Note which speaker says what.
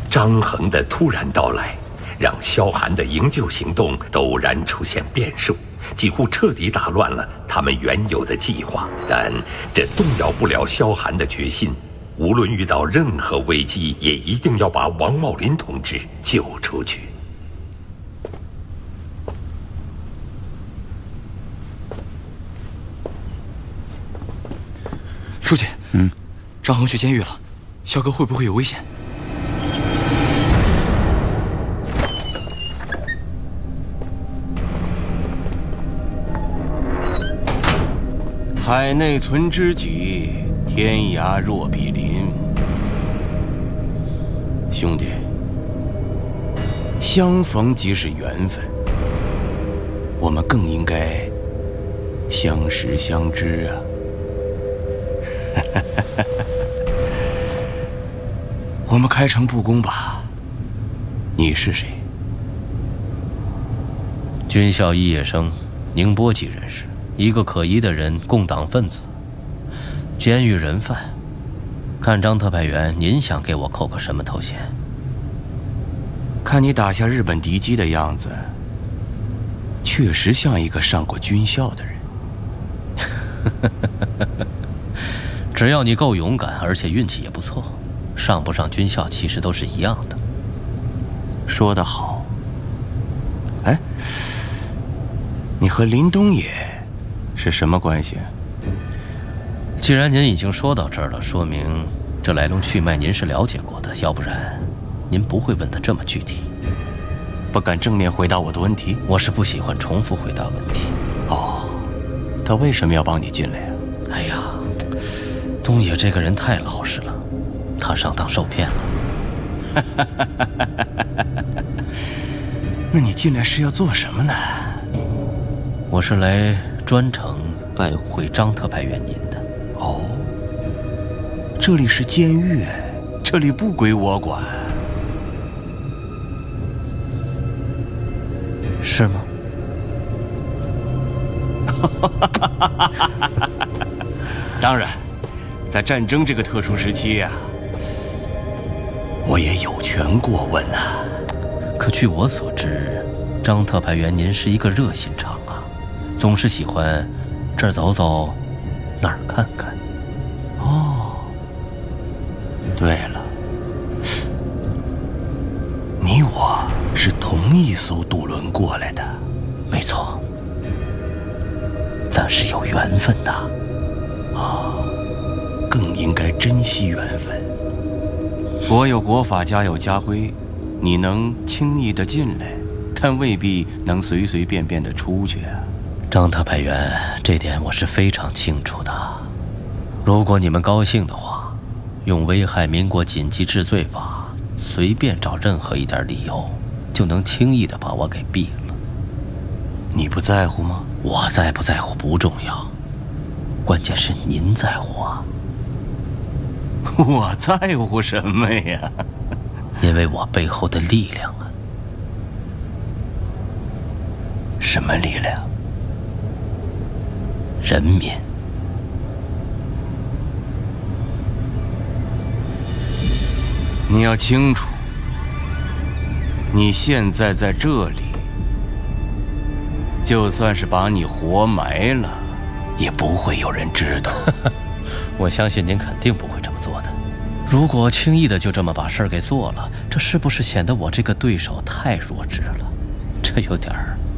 Speaker 1: 张衡的突然到来，让萧寒的营救行动陡然出现变数，几乎彻底打乱了他们原有的计划。但这动摇不了萧寒的决心，无论遇到任何危机，也一定要把王茂林同志救出去。
Speaker 2: 书记，张衡去监狱了，萧哥会不会有危险？
Speaker 3: 海内存知己，天涯若比邻。兄弟，相逢即是缘分，我们更应该相识相知啊！我们开诚布公吧，你是谁？
Speaker 4: 军校一野生，宁波籍人士，一个可疑的人，共党分子，监狱人犯。看张特派员，您想给我扣个什么头衔？
Speaker 3: 看你打下日本敌机的样子，确实像一个上过军校的人。
Speaker 4: 只要你够勇敢，而且运气也不错，上不上军校其实都是一样的。
Speaker 3: 说得好。哎，你和林东野是什么关系？
Speaker 4: 既然您已经说到这儿了，说明这来龙去脉您是了解过的，要不然您不会问得这么具体。
Speaker 3: 不敢正面回答我的问题？
Speaker 4: 我是不喜欢重复回答问题。
Speaker 3: 哦，他为什么要帮你进来呀？
Speaker 4: 哎呀，东野这个人太老实了，他上当受骗了。
Speaker 3: 那你进来是要做什么呢？
Speaker 4: 我是来专程拜会张特派员您的。
Speaker 3: 哦，这里是监狱，这里不归我管。
Speaker 4: 是吗？
Speaker 3: 当然，在战争这个特殊时期呀，我也有权过问呐。
Speaker 4: 可据我所知，张特派员您是一个热心肠啊，总是喜欢这儿走走，那儿看看。
Speaker 3: 哦，对了，你我是同一艘渡轮过来的。
Speaker 4: 没错，咱是有缘分的。
Speaker 3: 更应该珍惜缘分。国有国法，家有家规，你能轻易的进来，但未必能随随便便的出去啊。
Speaker 4: 张特派员，这点我是非常清楚的。如果你们高兴的话，用危害民国紧急治罪法，随便找任何一点理由，就能轻易的把我给毙了。
Speaker 3: 你不在乎吗？
Speaker 4: 我在不在乎不重要，关键是您在乎啊。
Speaker 3: 我在乎什么呀？
Speaker 4: 因为我背后的力量啊。
Speaker 3: 什么力量？
Speaker 4: 人民。
Speaker 3: 你要清楚，你现在在这里，就算是把你活埋了，也不会有人知道。
Speaker 4: 我相信您肯定不会这么做的。如果轻易的就这么把事儿给做了，这是不是显得我这个对手太弱智了？这有点儿